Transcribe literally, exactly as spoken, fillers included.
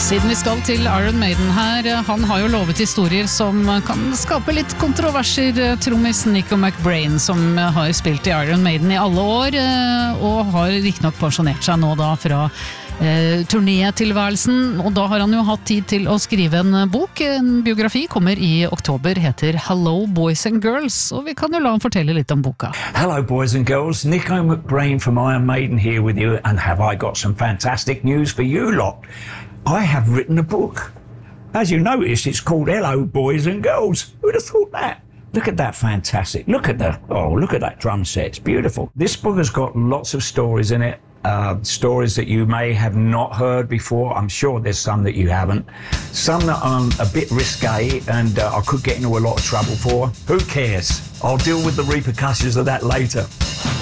Siden vi skal til Iron Maiden her, han har jo lovet historier som kan skape litt kontroverser. Trommis Nico McBrain, som har spilt i Iron Maiden i alle år, og har riktignok pensjonert seg nå da fra eh, turnétilværelsen, og da har han jo hatt tid til å skrive en bok. En biografi kommer i oktober, heter Hello Boys and Girls, og vi kan jo la han fortelle litt om boka. Hello boys and girls, Nico McBrain from Iron Maiden here with you, and have I got some fantastic news for you lot. I have written a book. As you notice, it's called Hello Boys and Girls. Who'd have thought that? Look at that, fantastic. Look at the, oh, look at that drum set. It's beautiful. This book has got lots of stories in it. Uh, stories that you may have not heard before. I'm sure there's some that you haven't. Some that are a bit risque and uh, I could get into a lot of trouble for. Who cares? I'll deal with the repercussions of that later.